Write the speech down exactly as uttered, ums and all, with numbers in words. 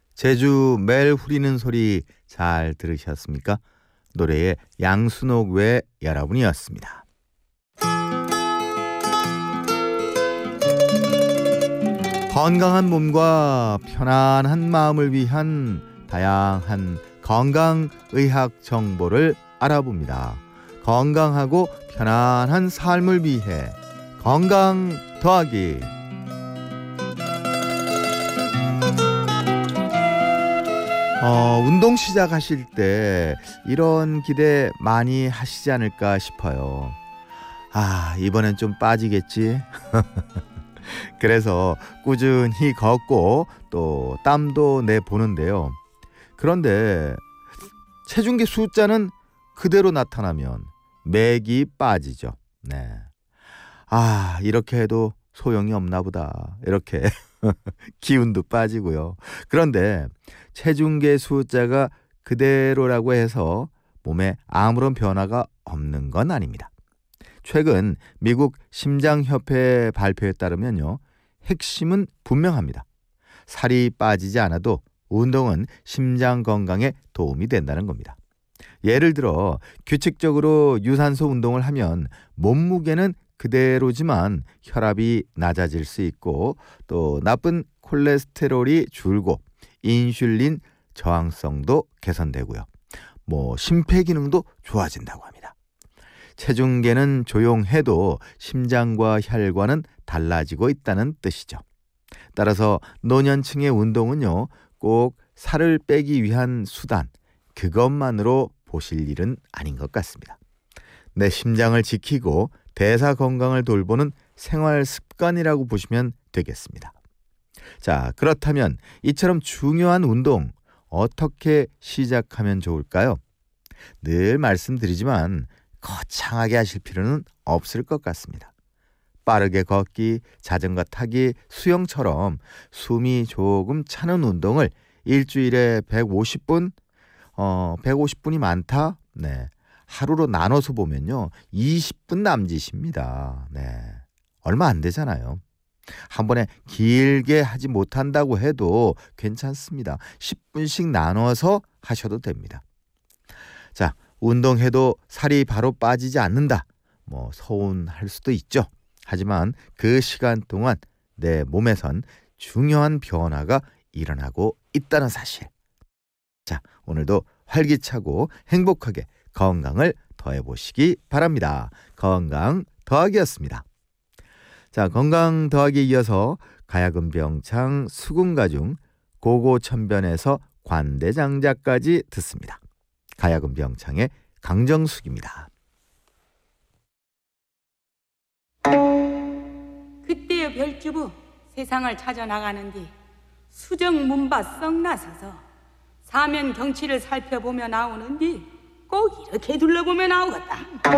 제주 멜 후리는 소리 잘 들으셨습니까? 노래의 양순옥 외 여러분이었습니다. 건강한 몸과 편안한 마음을 위한 다양한 건강의학 정보를 알아봅니다. 건강하고 편안한 삶을 위해 건강 더하기. 어, 운동 시작하실 때 이런 기대 많이 하시지 않을까 싶어요. 아, 이번엔 좀 빠지겠지? 그래서 꾸준히 걷고 또 땀도 내보는데요. 그런데 체중계 숫자는 그대로 나타나면 맥이 빠지죠. 네. 아, 이렇게 해도 소용이 없나 보다. 이렇게 기운도 빠지고요. 그런데 체중계 숫자가 그대로라고 해서 몸에 아무런 변화가 없는 건 아닙니다. 최근 미국 심장협회 발표에 따르면요, 핵심은 분명합니다. 살이 빠지지 않아도 운동은 심장 건강에 도움이 된다는 겁니다. 예를 들어 규칙적으로 유산소 운동을 하면 몸무게는 그대로지만 혈압이 낮아질 수 있고 또 나쁜 콜레스테롤이 줄고 인슐린 저항성도 개선되고요. 뭐 심폐기능도 좋아진다고 합니다. 체중계는 조용해도 심장과 혈관은 달라지고 있다는 뜻이죠. 따라서 노년층의 운동은요, 꼭 살을 빼기 위한 수단, 그것만으로 보실 일은 아닌 것 같습니다. 내 심장을 지키고 대사 건강을 돌보는 생활 습관이라고 보시면 되겠습니다. 자, 그렇다면 이처럼 중요한 운동 어떻게 시작하면 좋을까요? 늘 말씀드리지만 거창하게 하실 필요는 없을 것 같습니다. 빠르게 걷기, 자전거 타기, 수영처럼 숨이 조금 차는 운동을 일주일에 백오십 분, 어, 백오십 분이 많다? 네. 하루로 나눠서 보면요, 이십 분 남짓입니다. 네. 얼마 안 되잖아요. 한 번에 길게 하지 못한다고 해도 괜찮습니다. 십 분씩 나눠서 하셔도 됩니다. 자, 운동해도 살이 바로 빠지지 않는다. 뭐 서운할 수도 있죠. 하지만 그 시간 동안 내 몸에선 중요한 변화가 일어나고 있다는 사실. 자, 오늘도 활기차고 행복하게 건강을 더해보시기 바랍니다. 건강 더하기였습니다. 자, 건강 더하기 이어서 가야금병창 수궁가중 고고천변에서 관대장자까지 듣습니다. 가야금병창의 강정숙입니다. 그때의 별주부 세상을 찾아 나가는 뒤 수정 문밭 썩 나서서 사면 경치를 살펴보며 나오는 뒤 꼭 이렇게 둘러보며 나오겠다.